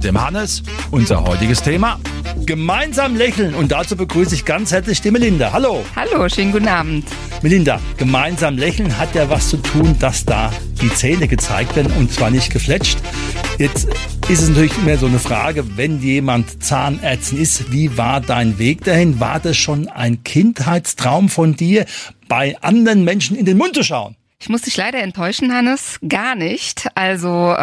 dem Hannes. Unser heutiges Thema: gemeinsam lächeln. Und dazu begrüße ich ganz herzlich die Melinda. Hallo. Hallo, schönen guten Abend. Melinda, gemeinsam lächeln hat ja was zu tun, dass da die Zähne gezeigt werden und zwar nicht gefletscht. Jetzt ist es natürlich immer so eine Frage, wenn jemand Zahnärztin ist, wie war dein Weg dahin? War das schon ein Kindheitstraum von dir, bei anderen Menschen in den Mund zu schauen? Ich muss dich leider enttäuschen, Hannes, gar nicht. Also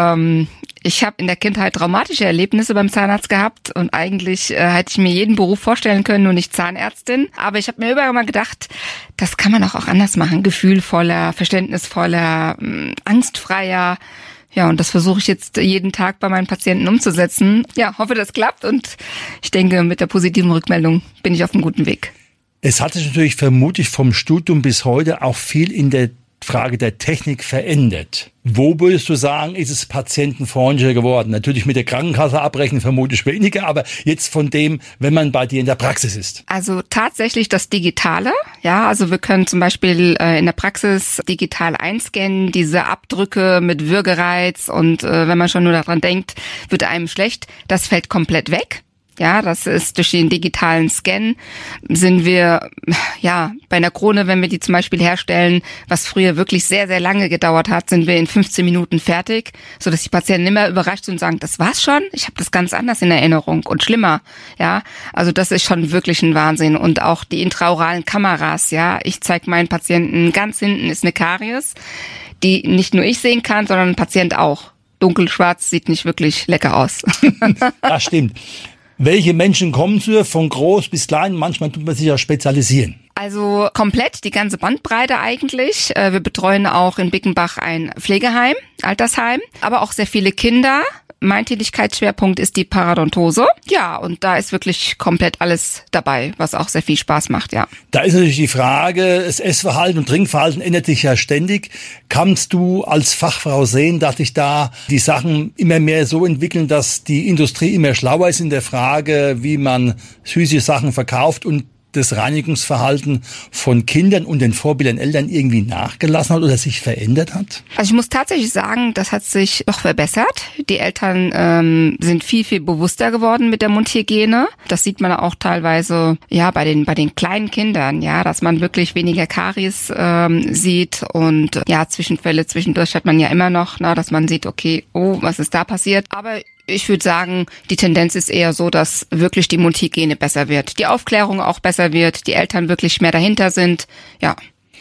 ich habe in der Kindheit traumatische Erlebnisse beim Zahnarzt gehabt und eigentlich hätte ich mir jeden Beruf vorstellen können, nur nicht Zahnärztin. Aber ich habe mir überall mal gedacht, das kann man auch anders machen. Gefühlvoller, verständnisvoller, angstfreier. Ja, und das versuche ich jetzt jeden Tag bei meinen Patienten umzusetzen. Ja, hoffe, das klappt und ich denke, mit der positiven Rückmeldung bin ich auf einem guten Weg. Es hat sich natürlich vermutlich vom Studium bis heute auch viel in der Frage der Technik verändert. Wo würdest du sagen, ist es patientenfreundlicher geworden? Natürlich mit der Krankenkasse abrechnen vermutlich weniger, aber jetzt von dem, wenn man bei dir in der Praxis ist. Also tatsächlich das Digitale. Ja, also wir können zum Beispiel in der Praxis digital einscannen, diese Abdrücke mit Würgereiz und wenn man schon nur daran denkt, wird einem schlecht. Das fällt komplett weg. Ja, das ist durch den digitalen Scan sind wir, ja, bei einer Krone, wenn wir die zum Beispiel herstellen, was früher wirklich sehr, sehr lange gedauert hat, sind wir in 15 Minuten fertig, sodass die Patienten immer überrascht sind und sagen, das war's schon? Ich habe das ganz anders in Erinnerung und schlimmer, ja. Also das ist schon wirklich ein Wahnsinn. Und auch die intraoralen Kameras, ja. Ich zeige meinen Patienten, ganz hinten ist eine Karies, die nicht nur ich sehen kann, sondern ein Patient auch. Dunkelschwarz sieht nicht wirklich lecker aus. Das stimmt. Welche Menschen kommen zu dir, von groß bis klein? Manchmal tut man sich ja spezialisieren. Also komplett die ganze Bandbreite eigentlich. Wir betreuen auch in Bickenbach ein Pflegeheim, Altersheim, aber auch sehr viele Kinder. Mein Tätigkeitsschwerpunkt ist die Parodontose. Ja, und da ist wirklich komplett alles dabei, was auch sehr viel Spaß macht, ja. Da ist natürlich die Frage, das Essverhalten und Trinkverhalten ändert sich ja ständig. Kannst du als Fachfrau sehen, dass sich da die Sachen immer mehr so entwickeln, dass die Industrie immer schlauer ist in der Frage, wie man süße Sachen verkauft und das Reinigungsverhalten von Kindern und den Vorbildern Eltern irgendwie nachgelassen hat oder sich verändert hat? Also ich muss tatsächlich sagen, das hat sich doch verbessert. Die Eltern sind viel, viel bewusster geworden mit der Mundhygiene. Das sieht man auch teilweise ja bei den kleinen Kindern, ja, dass man wirklich weniger Karies sieht und ja, Zwischenfälle zwischendurch hat man ja immer noch, dass man sieht, okay, oh, was ist da passiert? Aber ich würde sagen, die Tendenz ist eher so, dass wirklich die Mundhygiene besser wird, die Aufklärung auch besser wird, die Eltern wirklich mehr dahinter sind, ja.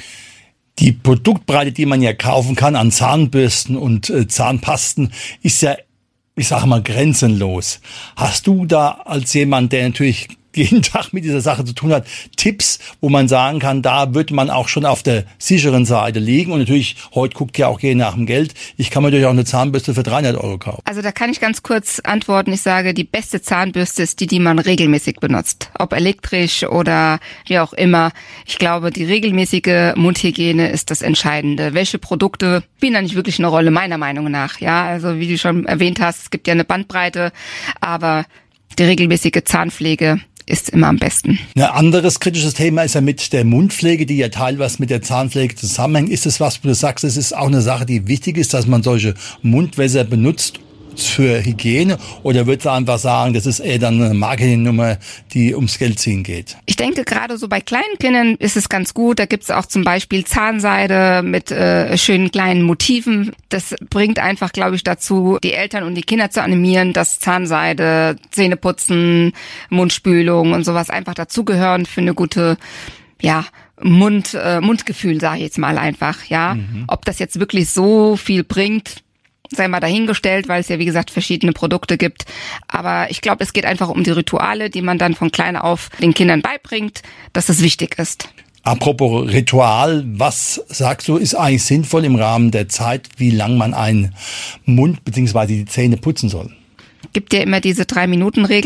Die Produktbreite, die man ja kaufen kann an Zahnbürsten und Zahnpasten, ist ja, ich sage mal, grenzenlos. Hast du da als jemand, der natürlich jeden Tag mit dieser Sache zu tun hat, Tipps, wo man sagen kann, da wird man auch schon auf der sicheren Seite liegen? Und natürlich, heute guckt ja auch jeder nach dem Geld. Ich kann mir natürlich auch eine Zahnbürste für 300 € kaufen. Also da kann ich ganz kurz antworten. Ich sage, die beste Zahnbürste ist die man regelmäßig benutzt. Ob elektrisch oder wie auch immer. Ich glaube, die regelmäßige Mundhygiene ist das Entscheidende. Welche Produkte spielen da nicht wirklich eine Rolle, meiner Meinung nach? Ja, also wie du schon erwähnt hast, es gibt ja eine Bandbreite, aber die regelmäßige Zahnpflege ist immer am besten. Ein anderes kritisches Thema ist ja mit der Mundpflege, die ja teilweise mit der Zahnpflege zusammenhängt. Ist es was, wo du sagst, es ist auch eine Sache, die wichtig ist, dass man solche Mundwässer benutzt für Hygiene? Oder würdest du einfach sagen, das ist eher dann eine Marketingnummer, die ums Geld ziehen geht? Ich denke, gerade so bei kleinen Kindern ist es ganz gut. Da gibt es auch zum Beispiel Zahnseide mit schönen kleinen Motiven. Das bringt einfach, glaube ich, dazu, die Eltern und die Kinder zu animieren, dass Zahnseide, Zähneputzen, Mundspülung und sowas einfach dazugehören für eine gute, ja, Mundgefühl, sage ich jetzt mal einfach, ja. Ob das jetzt wirklich so viel bringt, sei mal dahingestellt, weil es ja, wie gesagt, verschiedene Produkte gibt. Aber ich glaube, es geht einfach um die Rituale, die man dann von klein auf den Kindern beibringt, dass das wichtig ist. Apropos Ritual, was sagst du, ist eigentlich sinnvoll im Rahmen der Zeit, wie lang man einen Mund bzw. die Zähne putzen soll? Gibt ja immer diese 3-Minuten-Regel.